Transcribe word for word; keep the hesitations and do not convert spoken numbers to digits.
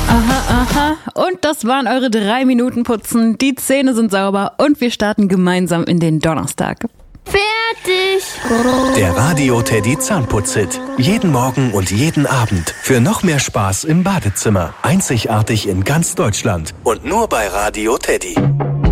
Aha, aha. Und das waren eure drei Minuten Putzen. Die Zähne sind sauber und wir starten gemeinsam in den Donnerstag. Fertig! Der Radio Teddy Zahnputz-Hit. Jeden Morgen und jeden Abend. Für noch mehr Spaß im Badezimmer. Einzigartig in ganz Deutschland. Und nur bei Radio Teddy.